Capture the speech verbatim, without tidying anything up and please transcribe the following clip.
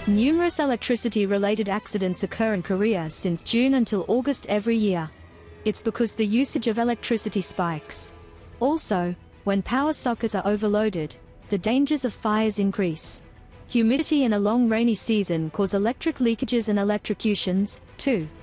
Numerous electricity-related accidents occur in Korea since June until August every year. It's because the usage of electricity spikes. Also, when power sockets are overloaded, the dangers of fires increase. Humidity in a long rainy season cause electric leakages and electrocutions, too.